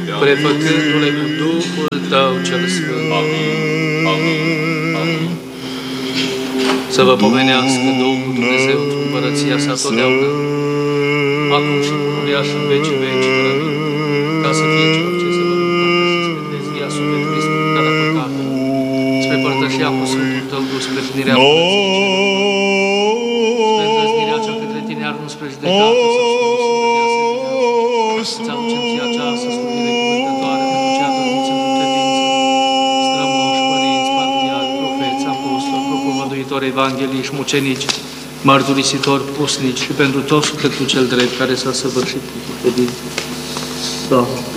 prefăcându-le cu Duhul Tău cel Sfânt. Să vă pomenească Domnul Dumnezeu într-o împărăția sa totdeauna, acum și pururea și în vecii vecilor. Amin. Ca să fie celor ce se vor împărtăși spre trezvia sufletului, spre care păcată, spre părtășia cu Sfântul Tău, Duh, spre plinirea Bunății Celor, spre îndrăznirea cea către Tine, iar nu spre judecată, sau spre să aducem ție această slujire cuvântătoare, pentru cea dormiți într-o credință, strămoși, părinți, patriarhi, profeți, apostoli, propovăduitori, evangheliști, mucenici, mărturisitori, pusnici și pentru tot sufletul cel drept care s-a săvârșit cu credință. Doamne!